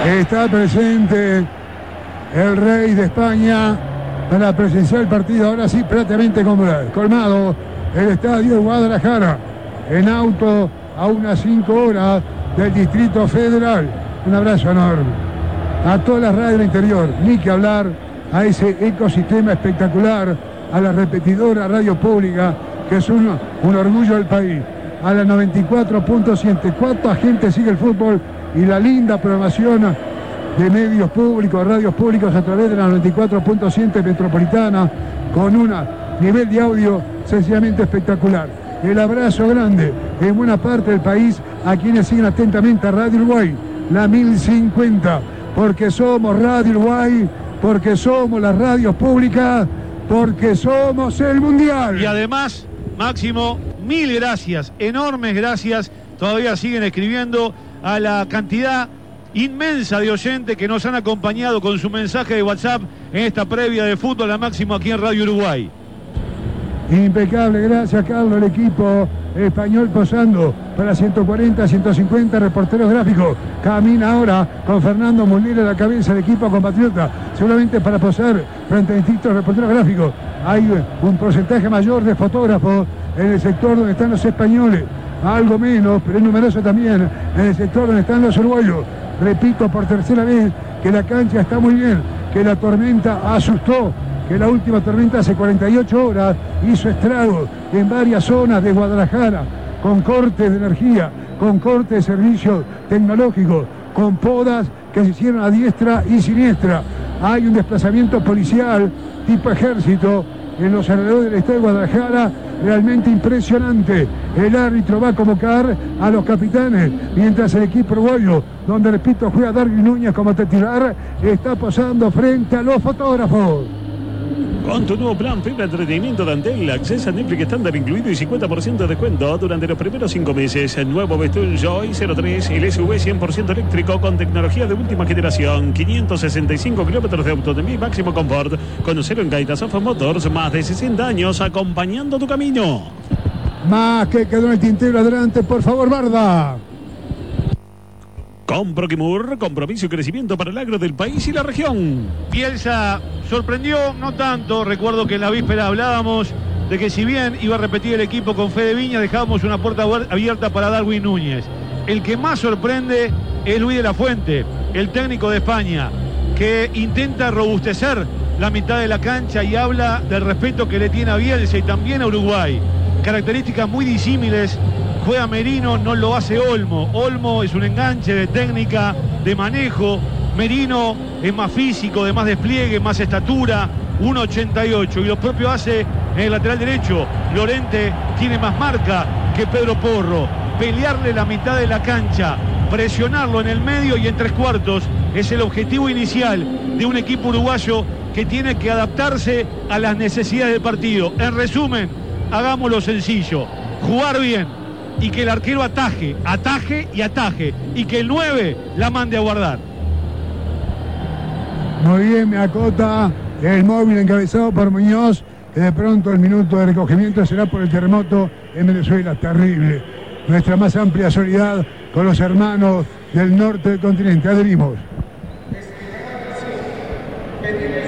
Está presente el rey de España para presenciar el partido. Ahora sí, prácticamente colmado el estadio de Guadalajara. En auto a unas 5 horas del Distrito Federal. Un abrazo enorme a todas las radios del interior, ni que hablar a ese ecosistema espectacular, a la repetidora radio pública, que es un orgullo del país, a la 94.7. ¿Cuánta gente sigue el fútbol? Y la linda programación de medios públicos, radios públicos a través de la 94.7 metropolitana, con un nivel de audio sencillamente espectacular. El abrazo grande en buena parte del país a quienes siguen atentamente a Radio Uruguay, la 1050, porque somos Radio Uruguay, porque somos las radios públicas, porque somos el Mundial. Y además, Máximo, 1000 gracias, enormes gracias. Todavía siguen escribiendo a la cantidad inmensa de oyentes que nos han acompañado con su mensaje de WhatsApp en esta previa de Fútbol a Máximo aquí en Radio Uruguay. Impecable, gracias Carlos, el equipo español posando para 140, 150 reporteros gráficos. Camina ahora con Fernando Molina a la cabeza del equipo compatriota, seguramente para posar frente a distintos reporteros gráficos. Hay un porcentaje mayor de fotógrafos en el sector donde están los españoles, algo menos, pero es numeroso también en el sector donde están los uruguayos. Repito por tercera vez que la cancha está muy bien, que la tormenta asustó, que la última tormenta hace 48 horas hizo estragos en varias zonas de Guadalajara, con cortes de energía, con cortes de servicios tecnológicos, con podas que se hicieron a diestra y siniestra. Hay un desplazamiento policial tipo ejército en los alrededores del estadio de Guadalajara, realmente impresionante. El árbitro va a convocar a los capitanes, mientras el equipo uruguayo, donde repito juega Darwin Núñez como titular, está posando frente a los fotógrafos. Con tu nuevo plan Fibra Entretenimiento de Antel, accesa a Netflix estándar incluido y 50% de descuento durante los primeros 5 meses. El nuevo Bestun Joy 03, el SUV 100% eléctrico con tecnología de última generación. 565 kilómetros de autonomía y máximo confort. Conocelo en Gaitasoft Motors, más de 60 años acompañando tu camino. Más que quedó en el tintero, adelante, por favor, Barda. Con Proquimur, compromiso y crecimiento para el agro del país y la región. Bielsa sorprendió, no tanto. Recuerdo que en la víspera hablábamos de que si bien iba a repetir el equipo con Fede Viña, dejábamos una puerta abierta para Darwin Núñez. El que más sorprende es Luis de la Fuente, el técnico de España, que intenta robustecer la mitad de la cancha y habla del respeto que le tiene a Bielsa y también a Uruguay. Características muy disímiles. Juega Merino, no lo hace Olmo. Olmo es un enganche de técnica, de manejo. Merino es más físico, de más despliegue, más estatura, 1.88. Y lo propio hace en el lateral derecho. Llorente tiene más marca que Pedro Porro. Pelearle la mitad de la cancha, presionarlo en el medio y en 3/4 es el objetivo inicial de un equipo uruguayo que tiene que adaptarse a las necesidades del partido. En resumen, hagámoslo sencillo. Jugar bien. Y que el arquero ataje y ataje. Y que el 9 la mande a guardar. Muy bien, me acota el móvil encabezado por Muñoz, que de pronto el minuto de recogimiento será por el terremoto en Venezuela. Terrible. Nuestra más amplia solidaridad con los hermanos del norte del continente. Adherimos.